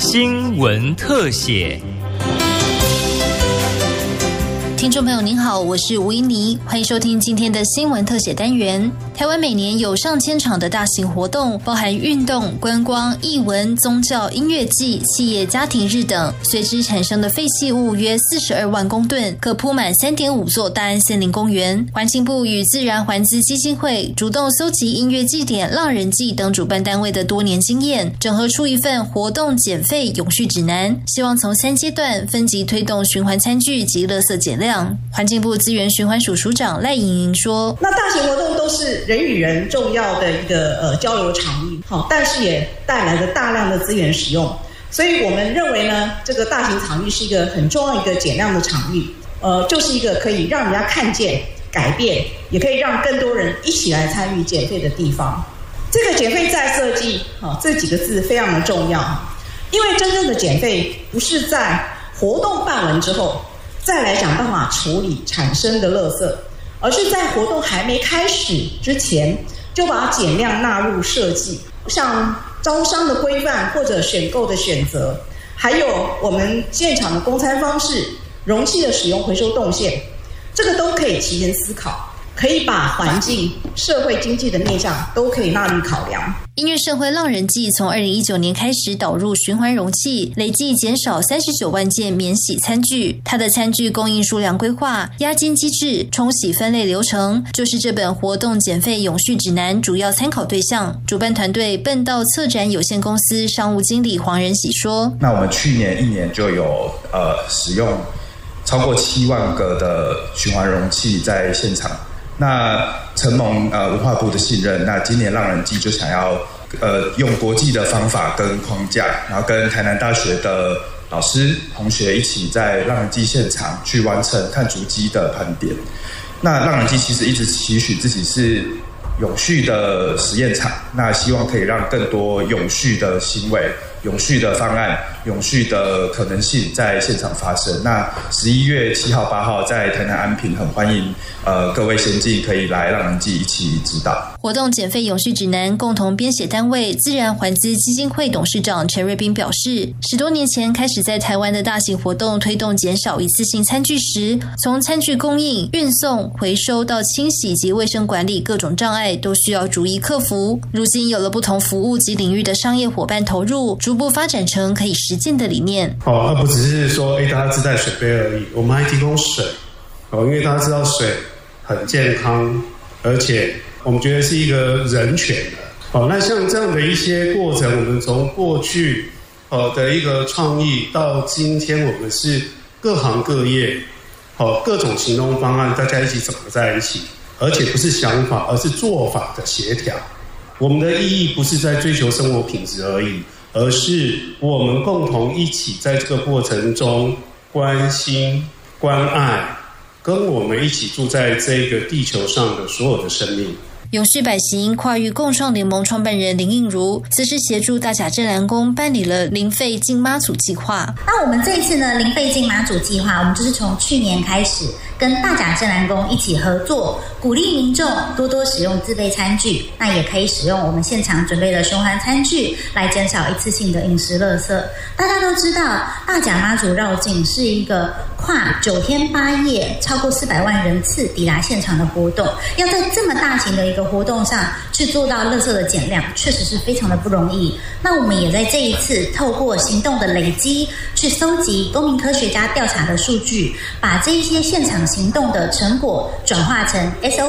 新闻特写。 听众朋友您好，我是吴依妮，欢迎收听今天的新闻特写单元。台湾每年有上千场的大型活动，包含运动、观光、艺文、宗教、音乐季、企业家庭日等，随之产生的废弃物约42万公吨，可铺满 3.5 座大安森林公园。环境部与自然环资基金会主动搜集音乐祭典、浪人祭等主办单位的多年经验，整合出一份活动减废永续指南，希望从3阶段分级推动循环餐具及垃圾减量。环境部资源循环署署长赖莹莹说， 那大型活动都是人与人重要的一个交流场域，但是也带来了大量的资源使用，所以我们认为呢，这个大型场域是一个很重要一个减量的场域，就是一个可以让人家看见改变，也可以让更多人一起来参与减废的地方。这个减废再设计这几个字非常的重要，因为真正的减废不是在活动办完之后再来想办法处理产生的垃圾，而是在活动还没开始之前就把减量纳入设计，像招商的规范或者选购的选择，还有我们现场的供餐方式、容器的使用、回收动线，这个都可以提前思考，可以把环境、社会经济的面向都可以纳入考量。 音乐盛会浪人祭从2019年开始导入循环容器，累计减少39万件免洗餐具。它的餐具供应数量规划、押金机制、冲洗分类流程，就是这本活动减废永续指南主要参考对象。主办团队笨道策展有限公司商务经理黄仁喜说， 那我们去年1年就有使用超过7万个的循环容器在现场。那承蒙文化部的信任，那今年浪人祭就想要用国际的方法跟框架，然后跟台南大学的老师同学一起在浪人祭现场去完成碳足迹的盘点。那浪人祭其实一直期许自己是永续的实验场，那希望可以让更多永续的行为、永续的方案、永续的可能性在现场发生。那11月7号、8号在台南安平，很欢迎各位先进可以来浪人祭一起指导。 活动减废永续指南共同编写单位自然环资基金会董事长陈瑞斌表示，10多年前开始在台湾的大型活动推动减少一次性餐具时，从餐具供应、运送、回收到清洗及卫生管理各种障碍都需要逐一克服。如今有了不同服务及领域的商业伙伴投入，逐步发展成可以实践的理念。 而不只是说大家自带水杯而已，我们还提供水，因为大家知道水很健康，而且我们觉得是一个人权的。那像这样的一些过程，我们从过去的一个创意到今天，我们是各行各业各种行动方案大家一起整合在一起，而且不是想法，而是做法的协调。我们的意义不是在追求生活品质而已，而是我们共同一起在这个过程中关心、关爱，跟我们一起住在这个地球上的所有的生命。 永续百行跨域共创联盟创办人林映如，此时协助大甲镇澜宫办理了零废进妈祖计划。 那我们这一次呢，零废进妈祖计划，我们就是从去年开始跟大甲镇澜宫一起合作，鼓励民众多多使用自备餐具，那也可以使用我们现场准备的循环餐具来减少一次性的饮食垃圾。大家都知道，大甲妈祖绕境是一个跨9天8夜超过400万人次抵达现场的活动，要在这么大型的一个活动上去做到垃圾的减量，确实是非常的不容易。那我们也在这一次透过行动的累积，去搜集公民科学家调查的数据，把这一些现场行动的成果转化成 SOP